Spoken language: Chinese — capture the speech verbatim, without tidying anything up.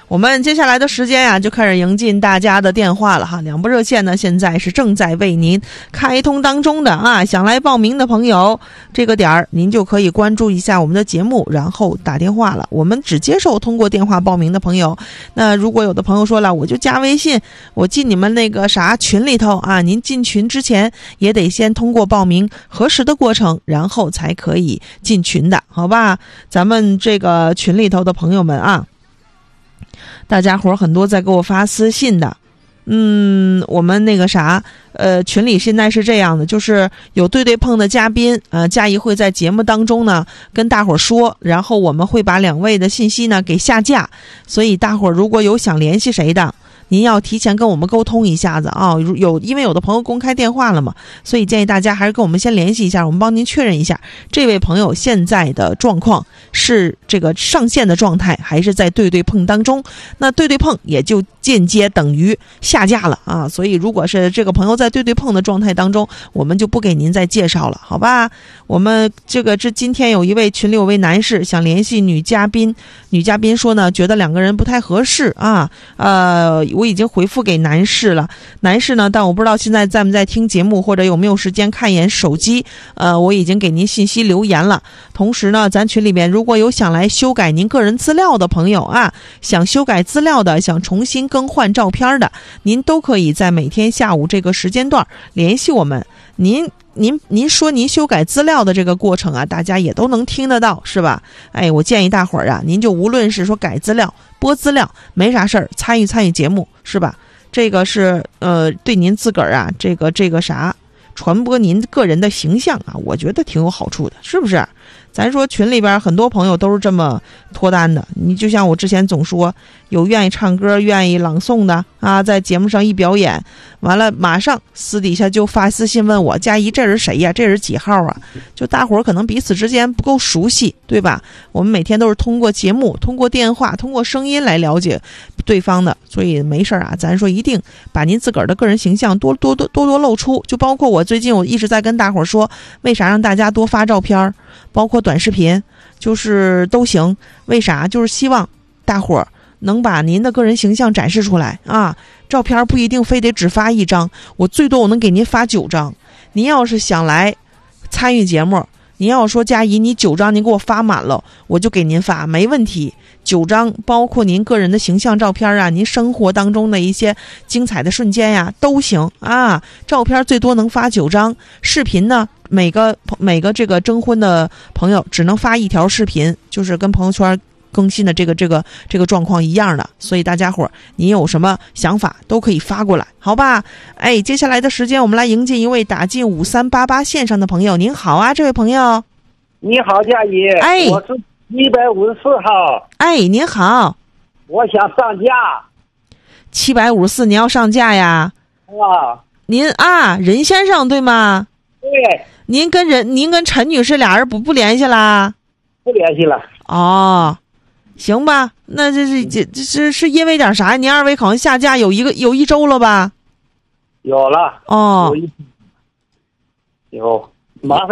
我们接下来的时间呀、啊，就开始迎进大家的电话了哈。两部热线呢，现在是正在为您开通当中的啊。想来报名的朋友，这个点儿您就可以关注一下我们的节目，然后打电话了。我们只接受通过电话报名的朋友。那如果有的朋友说了，我就加微信，我进你们那个啥群里头啊，您进群之前也得先通过报名核实的过程，然后才可以进群的，好吧？咱们这个群里头的朋友们啊。大家伙很多在给我发私信的，嗯，我们那个啥，呃，群里现在是这样的，就是有对对碰的嘉宾，呃，佳怡会在节目当中呢跟大伙说，然后我们会把两位的信息呢给下架，所以大伙如果有想联系谁的，您要提前跟我们沟通一下子啊，有因为有的朋友公开电话了嘛，所以建议大家还是跟我们先联系一下，我们帮您确认一下这位朋友现在的状况是这个上线的状态，还是在对对碰当中。那对对碰也就间接等于下架了啊，所以如果是这个朋友在对对碰的状态当中，我们就不给您再介绍了，好吧？我们这个这今天有一位群里有位男士想联系女嘉宾，女嘉宾说呢，觉得两个人不太合适啊，呃。我已经回复给男士了，男士呢，但我不知道现在在不在听节目，或者有没有时间看一眼手机。呃，我已经给您信息留言了。同时呢，咱群里边如果有想来修改您个人资料的朋友啊，想修改资料的，想重新更换照片的，您都可以在每天下午这个时间段联系我们。您您您说您修改资料的这个过程啊，大家也都能听得到，是吧？哎，我建议大伙儿啊，您就无论是说改资料、播资料，没啥事儿，参与参与节目，是吧？这个是呃，对您自个儿啊，这个这个啥，传播您个人的形象啊，我觉得挺有好处的，是不是？咱说群里边很多朋友都是这么脱单的，你就像我之前总说，有愿意唱歌、愿意朗诵的啊，在节目上一表演，完了马上私底下就发私信问我，佳怡这是谁呀？这是几号啊？就大伙儿可能彼此之间不够熟悉，对吧？我们每天都是通过节目、通过电话、通过声音来了解对方的，所以没事啊，咱说一定把您自个儿的个人形象多多多多多露出。就包括我最近我一直在跟大伙儿说，为啥让大家多发照片，包括短视频，就是都行。为啥？就是希望大伙儿能把您的个人形象展示出来啊！照片不一定非得只发一张，我最多我能给您发九张。您要是想来参与节目，您要说佳怡，你九张您给我发满了，我就给您发，没问题。九张包括您个人的形象照片啊，您生活当中的一些精彩的瞬间呀，都行啊。照片最多能发九张，视频呢，每个每个这个征婚的朋友只能发一条视频，就是跟朋友圈更新的这个这个这个状况一样的。所以大家伙儿，你有什么想法都可以发过来，好吧？哎，接下来的时间我们来迎接一位打进五三八八线上的朋友。您好啊，这位朋友。 你好，佳怡。 哎， 我是一百五十四号。 哎，您好。 我想上架。 七百五十四，您要上架呀？ 啊。 您啊，任先生对吗？ 对。 您跟任，您跟陈女士俩人不不联系啦？ 不联系了。 哦，行吧，那这是这这是是因为点啥？您二位好像下架有一个有一周了吧？ 有了。 哦。 有一有麻烦。